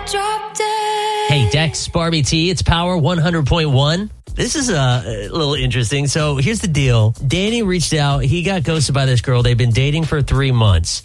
Drop dead. Hey, Dex, Barbie T, it's Power 100.1. This is a little interesting. So here's the deal. Danny reached out. He got ghosted by this girl. They've been dating for 3 months.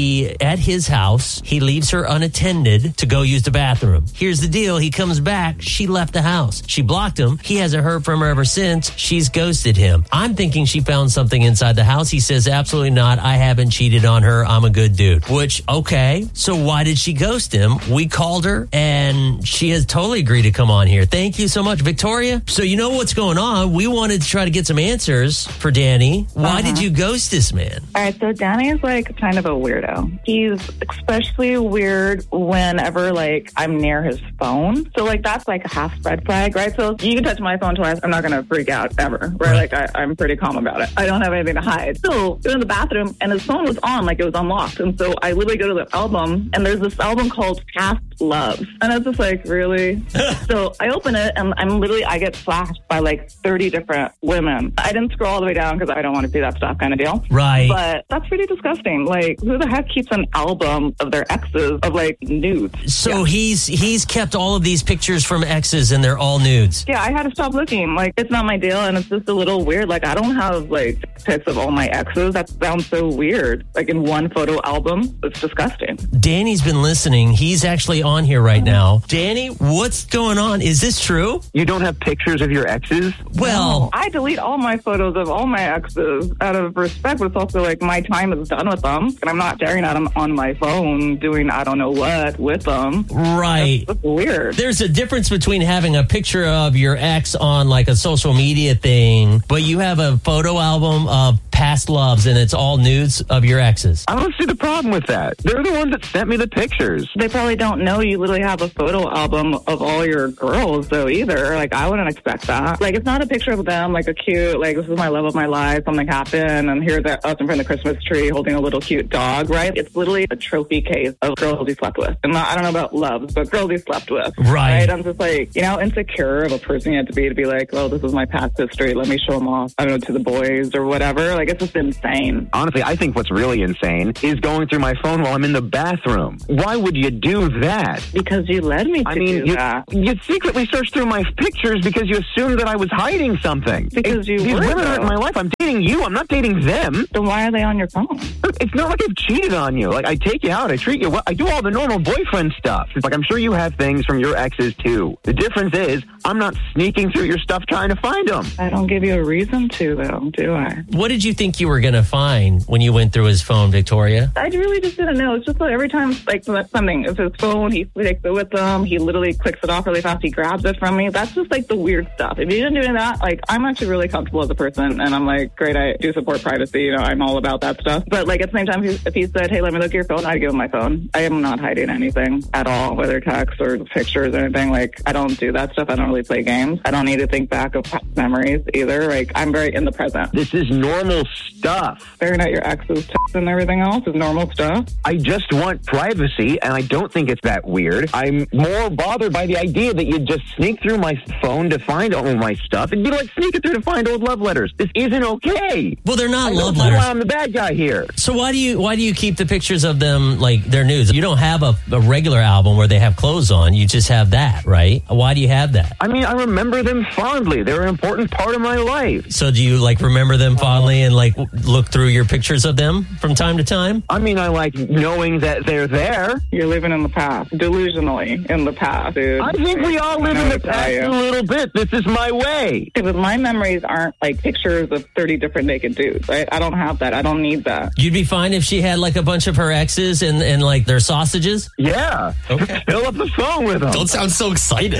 At his house, he leaves her unattended to go use the bathroom. Here's the deal. He comes back. She left the house. She blocked him. He hasn't heard from her ever since. She's ghosted him. I'm thinking she found something inside the house. He says, absolutely not. I haven't cheated on her. I'm a good dude. Which, okay. So why did she ghost him? We called her and she has totally agreed to come on here. Thank you so much, Victoria. So you know what's going on. We wanted to try to get some answers for Danny. Why did you ghost this man? All right, so Danny is like kind of a weirdo. He's especially weird whenever like I'm near his phone. So like that's like a half red flag, right? So you can touch my phone twice. I'm not going to freak out ever, right? Like I'm pretty calm about it. I don't have anything to hide. So we're in the bathroom and his phone was on, like it was unlocked. And so I literally go to the album and there's this album called Past Loves. And it's just like, really? So I open it and I get flashed by like 30 different women. I didn't scroll all the way down because I don't want to see that stuff kind of deal. Right. But that's pretty disgusting. Like, who the heck keeps an album of their exes of like nudes? So he's kept all of these pictures from exes and they're all nudes. Yeah, I had to stop looking. Like, it's not my deal and it's just a little weird. Like, I don't have like pics of all my exes. That sounds so weird. Like in one photo album. It's disgusting. Danny's been listening. He's actually on here right now. Danny, what's going on? Is this true? You don't have pictures of your exes? Well, No, I delete all my photos of all my exes out of respect, but it's also like my time is done with them, and I'm not staring at them on my phone doing I don't know what with them. Right. That's weird. There's a difference between having a picture of your ex on like a social media thing, but you have a photo album of past loves and it's all nudes of your exes. I don't see the problem with that. They're the ones that sent me the pictures. They probably don't know you literally have a photo album of all your girls, though, either. Like, I wouldn't expect that. Like, it's not a picture of them, like a cute, like, this is my love of my life, something happened, and here's us in front of the Christmas tree holding a little cute dog, right? It's literally a trophy case of girls he slept with. And I don't know about loves, but girls he slept with. Right. I'm just like, insecure of a person you have to be like, well, this is my past history. Let me show them off, I don't know, to the boys or whatever. Like, it's just insane. Honestly, I think what's really insane is going through my phone while I'm in the bathroom. Why would you do that? Because you led me to do that. You secretly searched through my pictures because you assumed that I was hiding something. Because These women aren't in my life. I'm dating you. I'm not dating them. Then why are they on your phone? It's not like I've cheated on you. Like, I take you out. I treat you well. I do all the normal boyfriend stuff. It's like, I'm sure you have things from your exes, too. The difference is, I'm not sneaking through your stuff trying to find them. I don't give you a reason to, though, do I? What did you think you were going to find when you went through his phone, Victoria? I really just didn't know. It's just like every time, like, something, if his phone, he takes it with him, he literally clicks it off really fast, he grabs it from me. That's just, like, the weird stuff. If you didn't do that, like, I'm actually really comfortable as a person, and I'm like, great, I do support privacy, I'm all about that stuff. But, like, at the same time, if he said, hey, let me look at your phone, I'd give him my phone. I am not hiding anything at all, whether text or pictures or anything. Like, I don't do that stuff. I don't really play games. I don't need to think back of past memories either. Like, I'm very in the present. This is normal stuff. Staring at your ex's and everything else is normal stuff. I just want privacy, and I don't think it's that weird. I'm more bothered by the idea that you'd just sneak through my phone to find all of my stuff. It'd be like sneaking through to find old love letters. This isn't okay. Well, they're not love I letters. know why I'm the bad guy here. So why do you keep the pictures of them like they're nudes? You don't have a regular album where they have clothes on. You just have that, right? Why do you have that? I mean, I remember them fondly. They're an important part of my life. So do you like remember them fondly and like look through your pictures of them from time to time? I mean, I like knowing that they're there. You're living in the past, delusionally in the past, dude. I think we all live in the past a little bit. This is my way. Because my memories aren't like pictures of 30 different naked dudes, right? I don't have that. I don't need that. You'd be fine if she had like a bunch of her exes and like their sausages? Yeah. Okay. Fill up the phone with them. Don't sound so excited.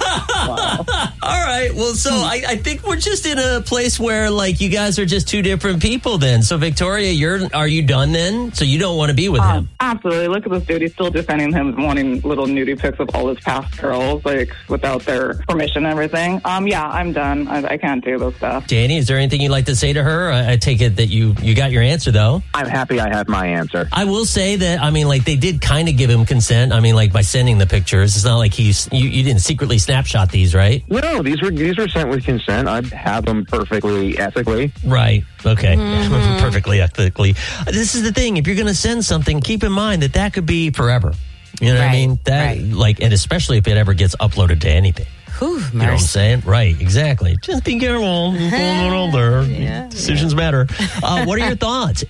Wow. All right. Well, so I think we're just in a place where like you guys are just two different people then. So Victoria, are you done then? So you don't want to be with him? Absolutely. Look at this dude. He's still defending him, wanting little nudie pics of all his past girls, like without their permission and everything. Yeah, I'm done. I can't do those stuff. Danny, is there anything you'd like to say to her? I take it that you got your answer though. I'm happy I have my answer. I will say that, I mean, like they did kind of give him consent. I mean, like by sending the pictures, it's not like you didn't secretly snapshot these, right? No, these were sent with consent. I'd have them perfectly ethically. Right. Okay. Perfectly ethically. This is the thing. If you're going to send something, keep in mind that could be forever. You know what I mean? And especially if it ever gets uploaded to anything. Whew, you know what I'm saying? Right, exactly. Just be careful. What's going on there? Decisions matter. What are your thoughts?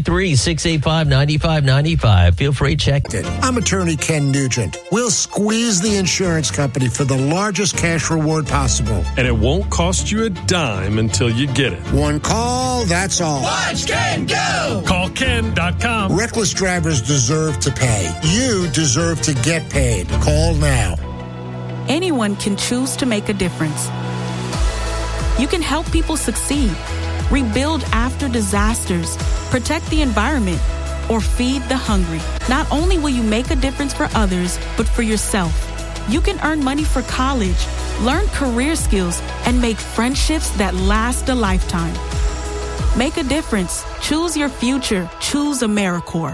833-685-9595. Feel free, check it. I'm attorney Ken Nugent. We'll squeeze the insurance company for the largest cash reward possible. And it won't cost you a dime until you get it. One call, that's all. Watch Ken go! Call Ken.com. Reckless drivers deserve to pay. You deserve to get paid. Call now. Anyone can choose to make a difference. You can help people succeed, rebuild after disasters, protect the environment, or feed the hungry. Not only will you make a difference for others, but for yourself. You can earn money for college, learn career skills, and make friendships that last a lifetime. Make a difference. Choose your future. Choose AmeriCorps.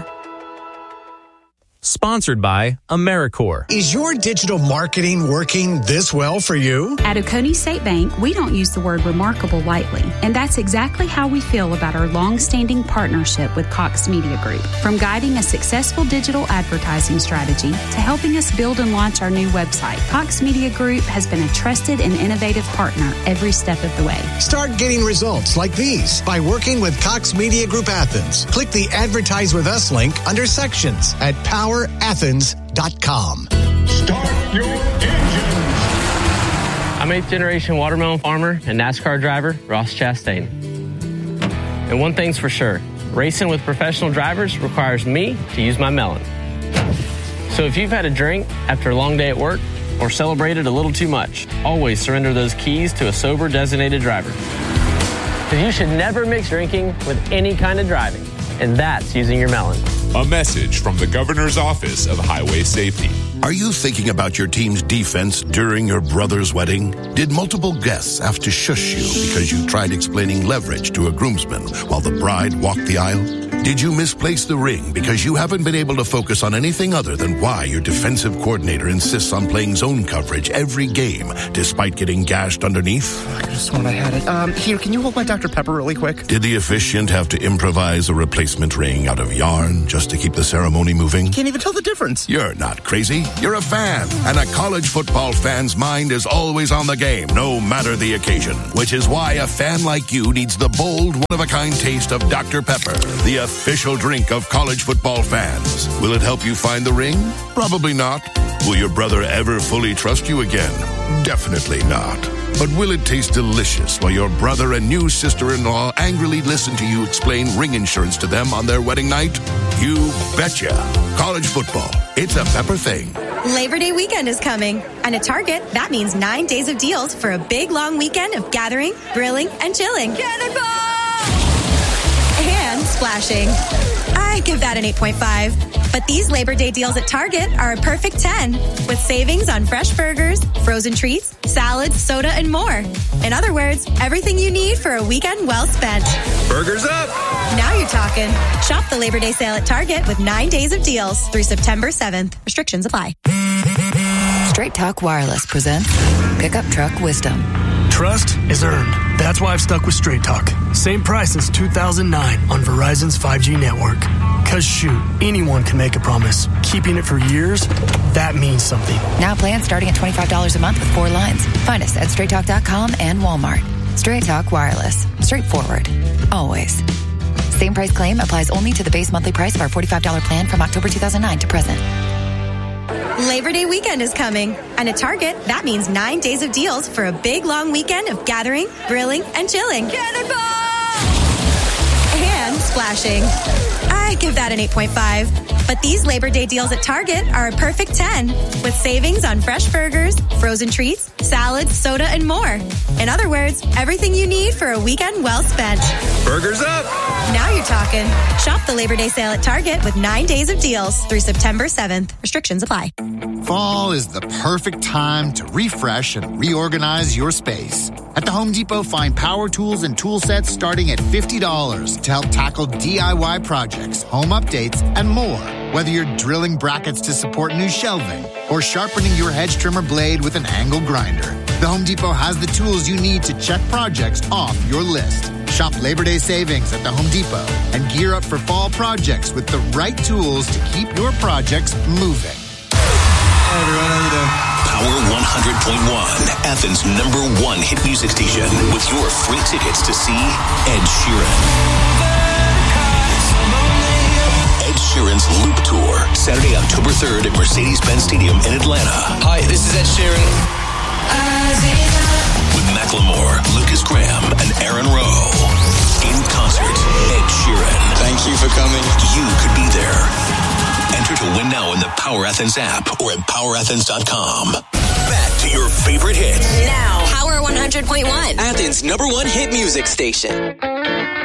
Sponsored by AmeriCorps. Is your digital marketing working this well for you? At Oconee State Bank, we don't use the word remarkable lightly, and that's exactly how we feel about our long-standing partnership with Cox Media Group. From guiding a successful digital advertising strategy to helping us build and launch our new website, Cox Media Group has been a trusted and innovative partner every step of the way. Start getting results like these by working with Cox Media Group Athens. Click the Advertise With Us link under Sections at powerathens.com. Start your engines! I'm 8th generation watermelon farmer and NASCAR driver Ross Chastain. And one thing's for sure, racing with professional drivers requires me to use my melon. So if you've had a drink after a long day at work or celebrated a little too much, always surrender those keys to a sober designated driver. Because you should never mix drinking with any kind of driving, and that's using your melon. A message from the Governor's Office of Highway Safety. Are you thinking about your team's defense during your brother's wedding? Did multiple guests have to shush you because you tried explaining leverage to a groomsman while the bride walked the aisle? Did you misplace the ring because you haven't been able to focus on anything other than why your defensive coordinator insists on playing zone coverage every game despite getting gashed underneath? I could have sworn I had it. Here, can you hold my Dr. Pepper really quick? Did the officiant have to improvise a replacement ring out of yarn just to keep the ceremony moving? Can't even tell the difference. You're not crazy. You're a fan. And a college football fan's mind is always on the game, no matter the occasion. Which is why a fan like you needs the bold, one-of-a-kind taste of Dr. Pepper, the official drink of college football fans. Will it help you find the ring? Probably not. Will your brother ever fully trust you again? Definitely not. But will it taste delicious while your brother and new sister-in-law angrily listen to you explain ring insurance to them on their wedding night? You betcha. College football. It's a Pepper thing. Labor Day weekend is coming. And at Target, that means 9 days of deals for a big, long weekend of gathering, grilling, and chilling. Cannonball! And splashing. I give that an 8.5. But these Labor Day deals at Target are a perfect 10, with savings on fresh burgers, frozen treats, salads, soda, and more. In other words, everything you need for a weekend well spent. Burgers up! Now you're talking. Shop the Labor Day sale at Target with 9 days of deals through September 7th. Restrictions apply. Straight Talk Wireless presents Pickup Truck Wisdom. Trust is earned. That's why I've stuck with Straight Talk. Same price since 2009 on Verizon's 5G network. Cause shoot, anyone can make a promise. Keeping it for years, that means something. Now plans starting at $25 a month with 4 lines. Find us at straighttalk.com and Walmart. Straight Talk Wireless. Straightforward. Always. Same price claim applies only to the base monthly price of our $45 plan from October 2009 to present. Labor Day weekend is coming. And at Target, that means 9 days of deals for a big, long weekend of gathering, grilling, and chilling. Cannonball! And splashing. I give that an 8.5. But these Labor Day deals at Target are a perfect 10, with savings on fresh burgers, frozen treats, salads, soda, and more. In other words, everything you need for a weekend well spent. Burgers up! Now you're talking. Shop the Labor Day sale at Target with 9 days of deals through September 7th. Restrictions apply. Fall is the perfect time to refresh and reorganize your space. At the Home Depot, find power tools and tool sets starting at $50 to help tackle DIY projects, home updates, and more. Whether you're drilling brackets to support new shelving or sharpening your hedge trimmer blade with an angle grinder, the Home Depot has the tools you need to check projects off your list. Shop Labor Day savings at the Home Depot and gear up for fall projects with the right tools to keep your projects moving. everyone. How you doing? Power 100.1, Athens' #1 hit music station, with your free tickets to see Ed Sheeran. Ed Sheeran's Loop Tour, Saturday, October 3rd at Mercedes-Benz Stadium in Atlanta. Hi, this is Ed Sheeran. With Macklemore, Lucas Graham, and Aaron Rowe. In concert, Ed Sheeran. Thank you for coming. You could be there. Enter to win now in the Power Athens app or at powerathens.com. Back to your favorite hits. Now, Power 100.1. Athens' #1 hit music station.